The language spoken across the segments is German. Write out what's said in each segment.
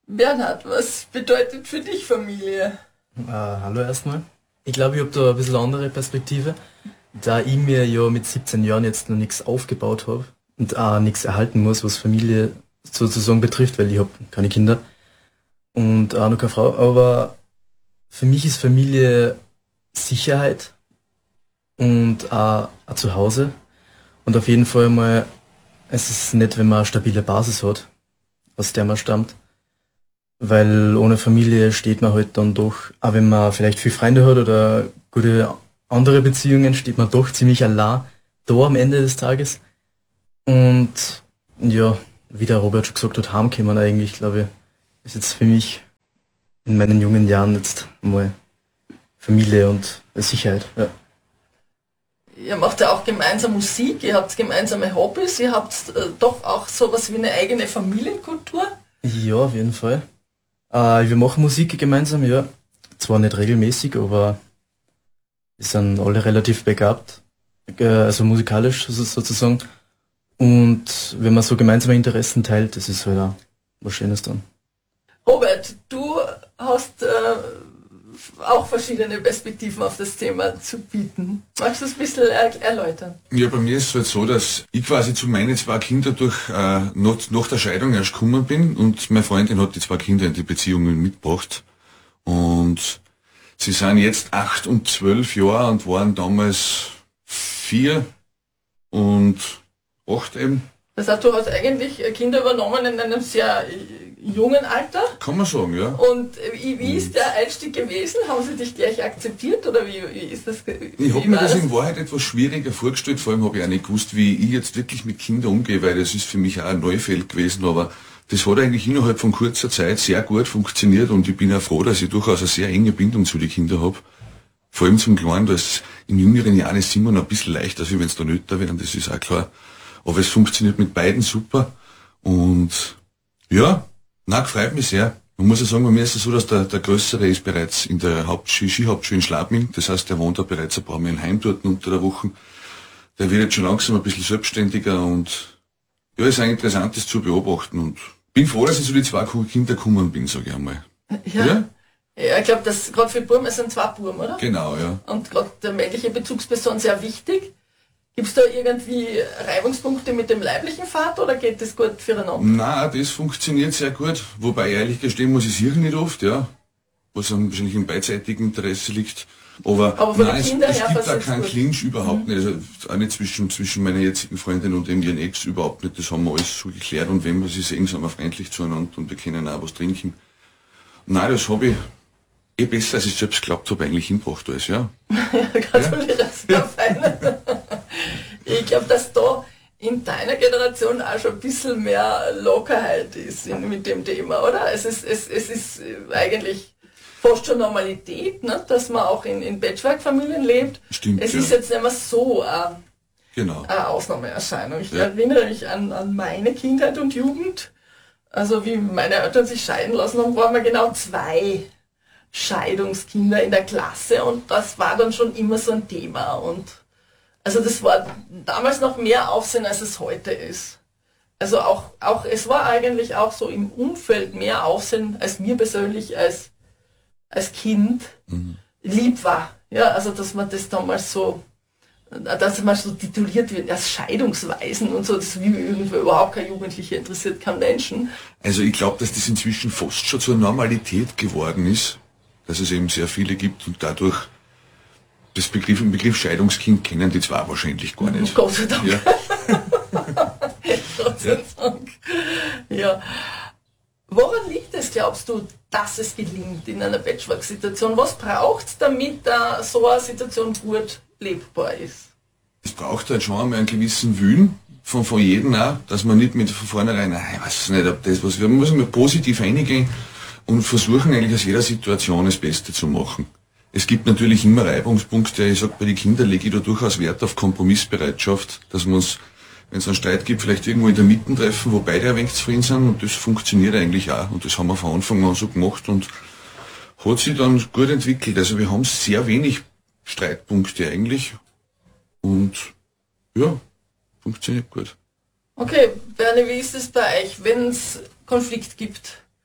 Bernhard, was bedeutet für dich Familie? Hallo erstmal. Ich glaube, ich habe da ein bisschen eine andere Perspektive, da ich mir ja mit 17 Jahren jetzt noch nichts aufgebaut habe und auch nichts erhalten muss, was Familie sozusagen betrifft, weil ich habe keine Kinder und auch noch keine Frau. Aber für mich ist Familie Sicherheit und auch ein Zuhause. Und auf jeden Fall mal, es ist nett, wenn man eine stabile Basis hat, aus der man stammt. Weil ohne Familie steht man halt dann doch, auch wenn man vielleicht viele Freunde hat oder gute andere Beziehungen, steht man doch ziemlich allein da am Ende des Tages. Und ja, wie der Robert schon gesagt hat, heimkommen eigentlich, glaube ich, ist jetzt für mich in meinen jungen Jahren jetzt mal Familie und Sicherheit. Ja, Ihr macht ja auch gemeinsam Musik, ihr habt gemeinsame Hobbys, ihr habt doch auch sowas wie eine eigene Familienkultur. ja auf jeden Fall. Wir machen Musik gemeinsam, ja. Zwar nicht regelmäßig, aber wir sind alle relativ begabt, also musikalisch sozusagen. Und wenn man so gemeinsame Interessen teilt, das ist halt auch was Schönes dann. Robert, du hast auch verschiedene Perspektiven auf das Thema zu bieten. Magst du es ein bisschen erläutern? Ja, bei mir ist es halt so, dass ich quasi zu meinen zwei Kindern durch nach der Scheidung erst gekommen bin und meine Freundin hat die zwei Kinder in die Beziehungen mitgebracht. Und sie sind jetzt 8 und 12 Jahre und waren damals 4 und 8 eben. Das heißt, du hast eigentlich Kinder übernommen in einem sehr jungen Alter. Kann man sagen, ja. Und wie ist der Einstieg gewesen? Haben sie dich gleich akzeptiert oder wie ist das? Ich habe mir das in Wahrheit etwas schwieriger vorgestellt, vor allem habe ich auch nicht gewusst, wie ich jetzt wirklich mit Kindern umgehe, weil das ist für mich auch ein Neufeld gewesen, aber das hat eigentlich innerhalb von kurzer Zeit sehr gut funktioniert und ich bin auch froh, dass ich durchaus eine sehr enge Bindung zu den Kindern habe. Vor allem zum Kleinen, da ist in jüngeren Jahren ist es immer noch ein bisschen leichter, als wenn es da älter werden, das ist auch klar. Aber es funktioniert mit beiden super und ja, freut mich sehr. Man muss ja sagen, bei mir ist es so, dass der Größere ist bereits in der Skihauptschule in Schladming, das heißt, der wohnt da bereits ein paar Mal in Heim dort unter der Woche. Der wird jetzt schon langsam ein bisschen selbstständiger und ja, ist eigentlich interessant, das zu beobachten und bin froh, dass ich so die zwei Kinder gekommen bin, sage ich einmal. Ja, ich glaube, dass gerade für Buben, es sind zwei Buben, oder? Genau, ja. Und gerade der männliche Bezugsperson sehr wichtig. Gibt es da irgendwie Reibungspunkte mit dem leiblichen Vater oder geht das gut füreinander? Nein, das funktioniert sehr gut. Wobei ehrlich gestehen muss, ich sehe nicht oft, ja. Was wahrscheinlich im beidseitigen Interesse liegt. Aber nein, es gibt da keinen Clinch überhaupt nicht. Also auch nicht zwischen meiner jetzigen Freundin und eben ihren Ex überhaupt nicht. Das haben wir alles so geklärt und wenn wir sie sehen, sind wir freundlich zueinander und wir können auch was trinken. Nein, das habe ich besser als ich selbst geglaubt habe, eigentlich hinbracht alles, ja. Gratuliere, sehr fein. Ich glaube, dass da in deiner Generation auch schon ein bisschen mehr Lockerheit ist mit dem Thema, oder? Es ist eigentlich fast schon Normalität, ne? Dass man auch in Patchwork-Familien lebt. Stimmt, es ist jetzt nicht mehr so genau. eine Ausnahmeerscheinung. Ich erinnere mich an meine Kindheit und Jugend. Also wie meine Eltern sich scheiden lassen haben, waren wir genau 2 Scheidungskinder in der Klasse und das war dann schon immer so ein Thema und also das war damals noch mehr Aufsehen, als es heute ist. Also auch es war eigentlich auch so im Umfeld mehr Aufsehen, als mir persönlich als Kind lieb war. Ja, also dass man das damals so, dass man so tituliert wird als Scheidungsweisen und so, das wie irgendwo überhaupt kein Jugendlicher interessiert, kein Menschen. Also ich glaube, dass das inzwischen fast schon zur Normalität geworden ist, dass es eben sehr viele gibt und dadurch den Begriff Scheidungskind kennen die zwar wahrscheinlich gar nicht. Gott sei Dank. Ja. Gott sei Dank. Ja. Woran liegt es, glaubst du, dass es gelingt in einer Patchwork-Situation? Was braucht es, damit so eine Situation gut lebbar ist? Es braucht halt schon einmal einen gewissen Willen von jedem auch, dass man nicht mit von vornherein, ich weiß nicht, ob das was, wir müssen mal positiv reingehen und versuchen eigentlich aus jeder Situation das Beste zu machen. Es gibt natürlich immer Reibungspunkte. Ich sag, bei den Kindern lege ich da durchaus Wert auf Kompromissbereitschaft, dass wir uns, wenn es einen Streit gibt, vielleicht irgendwo in der Mitte treffen, wo beide ein wenig zufrieden sind und das funktioniert eigentlich auch und das haben wir von Anfang an so gemacht und hat sich dann gut entwickelt. Also wir haben sehr wenig Streitpunkte eigentlich und ja, funktioniert gut. Okay, Bernie, wie ist es bei euch, wenn es Konflikt gibt?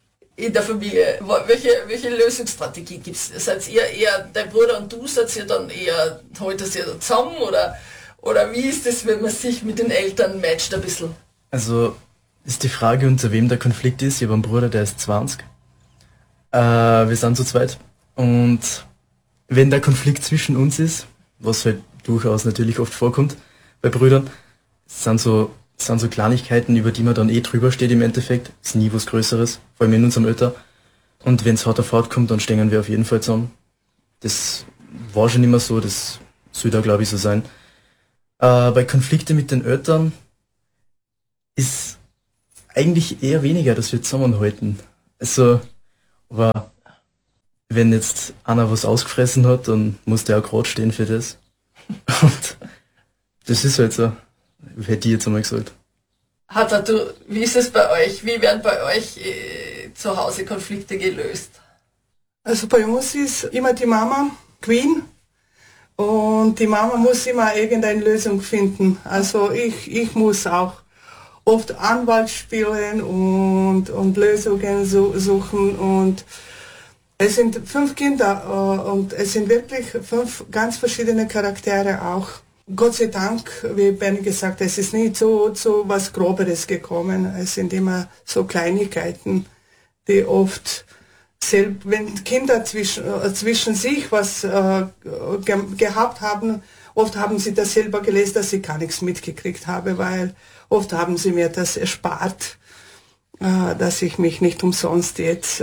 in der Familie? Welche Lösungsstrategie gibt es? Seid ihr eher, dein Bruder und du, seid ihr dann eher, haltet ihr zusammen oder wie ist es, wenn man sich mit den Eltern matcht ein bisschen? Also ist die Frage, unter wem der Konflikt ist. Ich habe einen Bruder, der ist 20. Wir sind zu zweit. Und wenn der Konflikt zwischen uns ist, was halt durchaus natürlich oft vorkommt bei Brüdern, sind so Kleinigkeiten, über die man dann drüber steht im Endeffekt. Ist nie was Größeres, vor allem in unserem Alter. Und wenn es hart auf hart kommt, dann stehen wir auf jeden Fall zusammen. Das war schon immer so, das soll da glaube ich so sein. Bei Konflikten mit den Eltern ist eigentlich eher weniger, dass wir zusammenhalten. Also, aber wenn jetzt einer was ausgefressen hat, dann muss der auch gerade stehen für das. Und das ist halt so, hätte ich jetzt einmal gesagt. Wie ist es bei euch? Wie werden bei euch zu Hause Konflikte gelöst? Also bei uns ist immer die Mama Queen und die Mama muss immer irgendeine Lösung finden. Also ich muss auch oft Anwalt spielen und Lösungen suchen und es sind 5 Kinder und es sind wirklich 5 ganz verschiedene Charaktere auch. Gott sei Dank, wie Ben gesagt hat, es ist nie zu was Groberes gekommen. Es sind immer so Kleinigkeiten, die oft, wenn Kinder zwischen sich was gehabt haben, oft haben sie das selber gelesen, dass ich gar nichts mitgekriegt habe, weil oft haben sie mir das erspart, dass ich mich nicht umsonst jetzt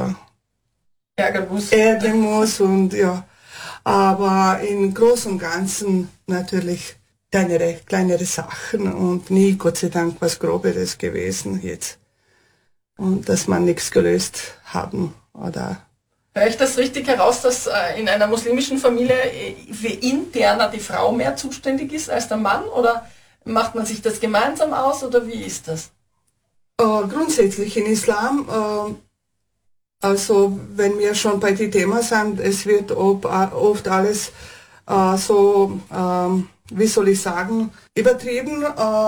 ärgern muss und ja. Aber im Großen und Ganzen natürlich kleinere Sachen und nie, Gott sei Dank, was Groberes gewesen jetzt. Und dass man nichts gelöst haben, oder? Höre ich das richtig heraus, dass in einer muslimischen Familie für interner die Frau mehr zuständig ist als der Mann? Oder macht man sich das gemeinsam aus, oder wie ist das? Grundsätzlich in Islam, also wenn wir schon bei dem Thema sind, es wird oft alles wie soll ich sagen, übertrieben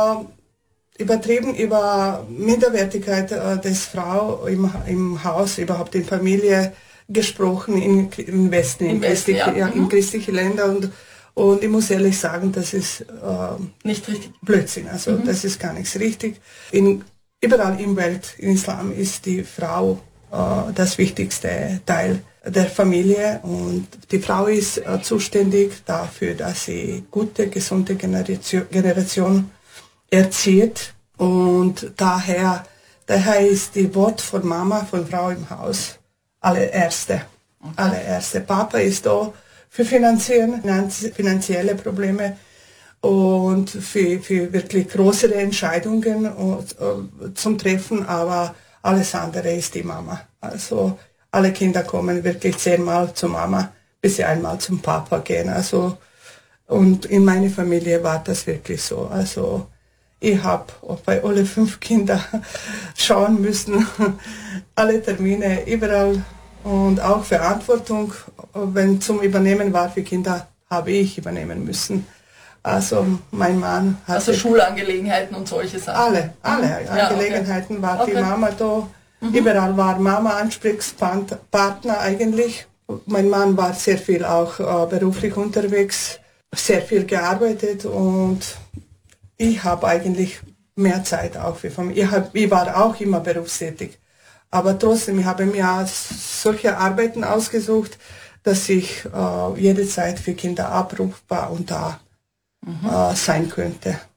über Minderwertigkeit des Frau im Haus, überhaupt in Familie gesprochen, im Westen, in christliche Länder und ich muss ehrlich sagen, das ist nicht richtig. Blödsinn, also das ist gar nichts richtig. Überall in Welt, in Islam ist die Frau das wichtigste Teil der Familie und die Frau ist zuständig dafür, dass sie gute, gesunde Generation erzieht und daher ist die Wort von Mama, von Frau im Haus allererste. Papa ist da für finanzielle Probleme und für wirklich größere Entscheidungen zum Treffen, aber alles andere ist die Mama. Also alle Kinder kommen wirklich 10-mal zur Mama, bis sie einmal zum Papa gehen. Also, und in meiner Familie war das wirklich so. Also ich habe bei alle 5 Kindern schauen müssen, alle Termine überall und auch Verantwortung, wenn zum Übernehmen war für Kinder, habe ich übernehmen müssen. Also mein Mann hat... Also Schulangelegenheiten und solche Sachen? Alle Angelegenheiten war die Mama da. Überall war Mama Ansprechpartner eigentlich. Mein Mann war sehr viel auch beruflich unterwegs, sehr viel gearbeitet und ich habe eigentlich mehr Zeit auch für Familie. Ich war auch immer berufstätig, aber trotzdem, ich habe mir solche Arbeiten ausgesucht, dass ich jede Zeit für Kinder abrufbar und da sein könnte.